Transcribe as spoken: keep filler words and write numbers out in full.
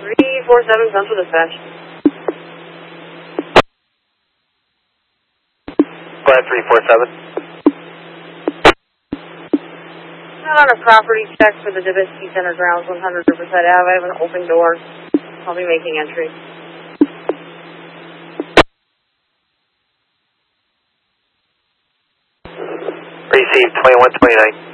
three four seven Central Dispatch. Go ahead, three four seven. I'm on a property check for the Dubisky Center grounds, one hundred Riverside Ave. I have an open door. I'll be making entry. Received twenty-one twenty-nine.